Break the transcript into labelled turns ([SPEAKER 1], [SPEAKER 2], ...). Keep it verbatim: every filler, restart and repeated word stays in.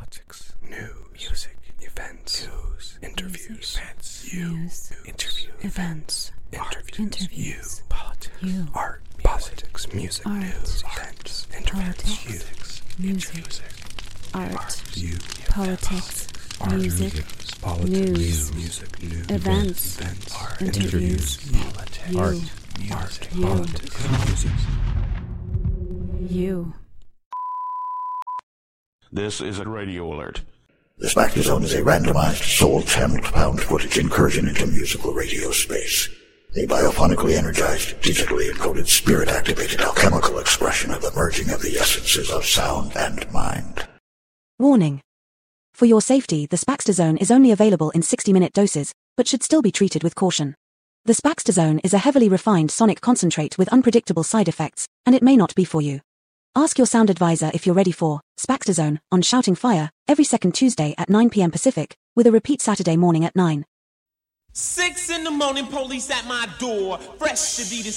[SPEAKER 1] politics, news, music, events, news, interviews, events, you, interview, events, interviews, interviews, you, politics, you, art, politics, music, art, news, events, interviews, you, music, art, you, politics, music, news, music, news, events, art, interviews, politics, art, music, politics, music, you.
[SPEAKER 2] This is a radio alert.
[SPEAKER 3] The Spactor Zone is a randomized, soul-channeled found footage incursion into musical radio space. A biophonically energized, digitally encoded, spirit-activated alchemical expression of the merging of the essences of sound and mind.
[SPEAKER 4] Warning. For your safety, the Spactor Zone is only available in sixty-minute doses, but should still be treated with caution. The Spactor Zone is a heavily refined sonic concentrate with unpredictable side effects, and it may not be for you. Ask your sound advisor if you're ready for Spactor Zone on Shouting Fire every second Tuesday at nine p.m. Pacific, with a repeat Saturday morning at nine.
[SPEAKER 5] Six in the morning, police at my door. Fresh to be the